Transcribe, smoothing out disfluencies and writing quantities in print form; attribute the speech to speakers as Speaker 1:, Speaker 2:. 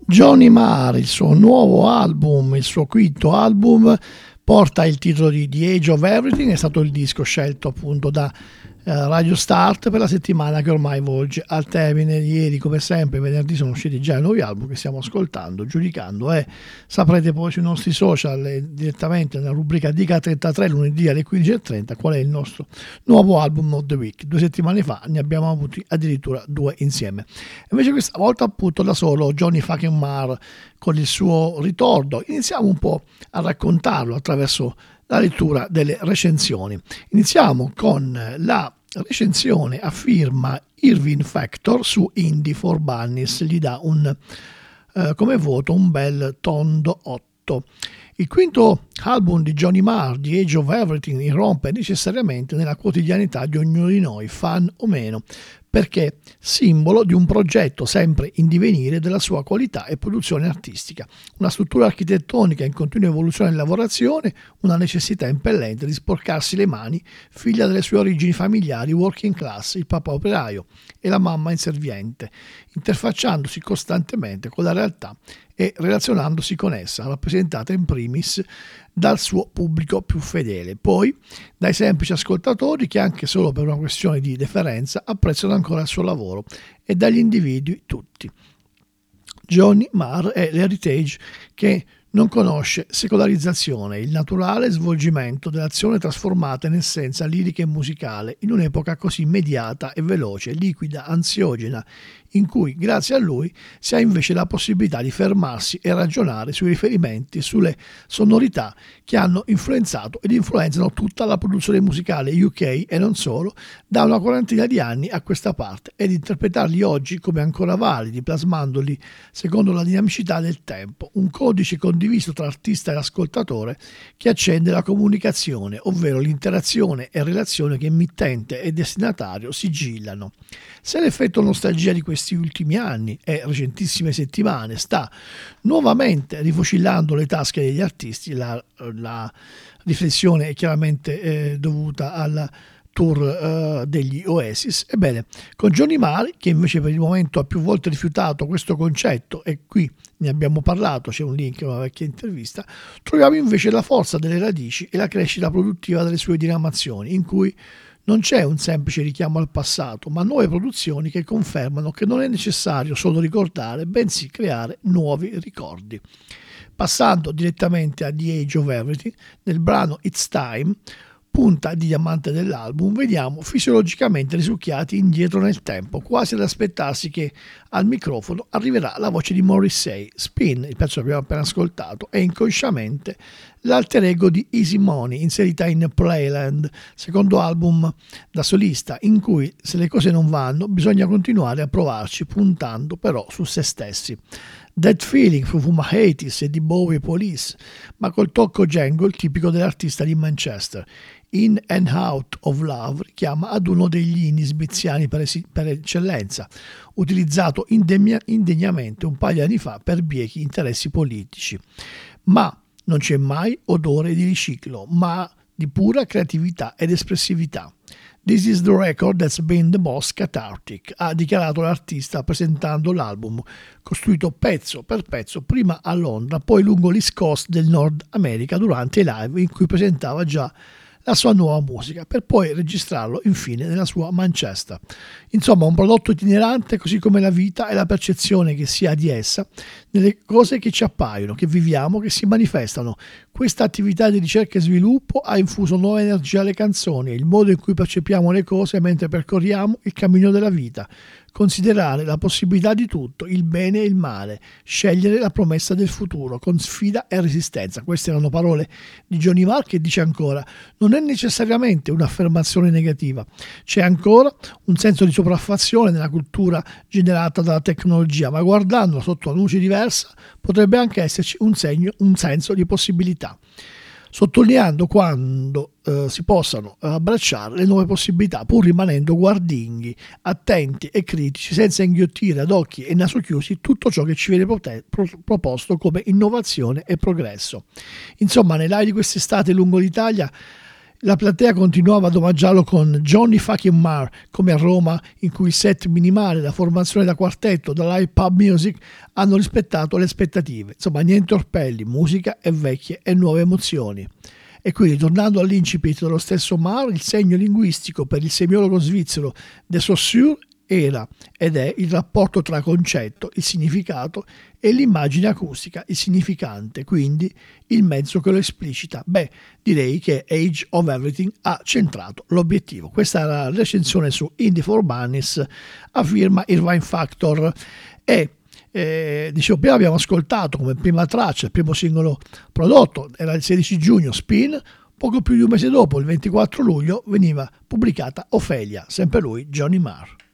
Speaker 1: Johnny Marr, il suo nuovo album, il suo quinto album, porta il titolo di The Age of Everything, è stato il disco scelto appunto da Radio Start per la settimana che ormai volge al termine. Ieri, come sempre, venerdì sono usciti già i nuovi album che stiamo ascoltando, giudicando, e saprete poi sui nostri social e direttamente nella rubrica Dica 33 lunedì alle 15:30 qual è il nostro nuovo album of the week. 2 settimane fa ne abbiamo avuti addirittura 2 insieme. Invece questa volta appunto da solo Johnny fucking Marr con il suo ritorno. Iniziamo un po' a raccontarlo attraverso la lettura delle recensioni. Iniziamo con la recensione a firma Irving Factor su Indie for Bunnies, gli dà come voto un bel tondo 8. Il quinto album di Johnny Marr, The Age of Everything, irrompe necessariamente nella quotidianità di ognuno di noi, fan o meno, perché simbolo di un progetto sempre in divenire della sua qualità e produzione artistica, una struttura architettonica in continua evoluzione e lavorazione, una necessità impellente di sporcarsi le mani, figlia delle sue origini familiari working class, il papà operaio e la mamma inserviente, interfacciandosi costantemente con la realtà e relazionandosi con essa, rappresentata in primis dal suo pubblico più fedele, poi dai semplici ascoltatori che anche solo per una questione di deferenza apprezzano ancora il suo lavoro e dagli individui tutti. Johnny Marr è l'heritage che non conosce secolarizzazione, il naturale svolgimento dell'azione trasformata in essenza lirica e musicale in un'epoca così immediata e veloce, liquida, ansiogena, in cui, grazie a lui, si ha invece la possibilità di fermarsi e ragionare sui riferimenti e sulle sonorità che hanno influenzato ed influenzano tutta la produzione musicale UK e non solo, da una quarantina di anni a questa parte, ed interpretarli oggi come ancora validi, plasmandoli secondo la dinamicità del tempo, un codice condiviso tra artista e ascoltatore che accende la comunicazione, ovvero l'interazione e relazione che emittente e destinatario sigillano. Se l'effetto nostalgia di questi ultimi anni e recentissime settimane sta nuovamente rifocillando le tasche degli artisti, la riflessione è chiaramente dovuta al tour degli Oasis. Ebbene, con Johnny Marr, che invece per il momento ha più volte rifiutato questo concetto, e qui ne abbiamo parlato, c'è un link a una vecchia intervista, troviamo invece la forza delle radici e la crescita produttiva delle sue diramazioni, in cui non c'è un semplice richiamo al passato, ma nuove produzioni che confermano che non è necessario solo ricordare, bensì creare nuovi ricordi. Passando direttamente a The Age of Everything, nel brano It's Time, punta di diamante dell'album, vediamo fisiologicamente risucchiati indietro nel tempo, quasi ad aspettarsi che al microfono arriverà la voce di Morrissey. Spin, il pezzo che abbiamo appena ascoltato, è inconsciamente l'alter ego di Easy Money, inserita in Playland, secondo album da solista, in cui se le cose non vanno bisogna continuare a provarci, puntando però su se stessi. That Feeling fu Fuma Hades e di Bowie Police, ma col tocco jangle tipico dell'artista di Manchester. In and Out of Love richiama ad uno degli inni smiziani per eccellenza, utilizzato indegnamente un paio di anni fa per biechi interessi politici. Ma non c'è mai odore di riciclo, ma di pura creatività ed espressività. This is the record that's been the most cathartic, ha dichiarato l'artista presentando l'album, costruito pezzo per pezzo prima a Londra, poi lungo l'East Coast del Nord America durante i live in cui presentava già la sua nuova musica, per poi registrarlo infine nella sua Manchester. Insomma, un prodotto itinerante, così come la vita e la percezione che si ha di essa, nelle cose che ci appaiono, che viviamo, che si manifestano. Questa attività di ricerca e sviluppo ha infuso nuova energia alle canzoni e il modo in cui percepiamo le cose mentre percorriamo il cammino della vita. Considerare la possibilità di tutto, il bene e il male, scegliere la promessa del futuro con sfida e resistenza. Queste erano parole di Johnny Marr, che dice ancora: non è necessariamente un'affermazione negativa, c'è ancora un senso di sopraffazione nella cultura generata dalla tecnologia, ma guardandola sotto una luce diversa potrebbe anche esserci un senso di possibilità, sottolineando quando si possano abbracciare le nuove possibilità, pur rimanendo guardinghi, attenti e critici, senza inghiottire ad occhi e naso chiusi tutto ciò che ci viene proposto come innovazione e progresso. Insomma, nei live di quest'estate lungo l'Italia La platea continuava ad omaggiarlo con Johnny Fucking Marr, come a Roma, in cui il set minimale, la formazione da quartetto, da live pub music hanno rispettato le aspettative. Insomma, niente orpelli, musica e vecchie e nuove emozioni. E quindi, tornando all'incipit dello stesso Marr, il segno linguistico per il semiologo svizzero de Saussure era ed è il rapporto tra concetto, il significato, e l'immagine acustica, il significante, quindi il mezzo che lo esplicita. Beh, direi che Age of Everything ha centrato l'obiettivo. Questa era la recensione su Indie for Bunnies a firma Irvine Factor. E dicevo, prima abbiamo ascoltato come prima traccia, il primo singolo prodotto, era il 16 giugno, Spin. Poco più di un mese dopo, il 24 luglio, veniva pubblicata Ophelia, sempre lui, Johnny Marr.